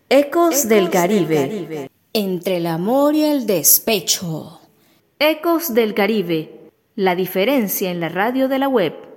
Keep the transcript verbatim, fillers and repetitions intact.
Ecos del Caribe. Entre el amor y el despecho. Ecos del Caribe. La diferencia en la radio de la web.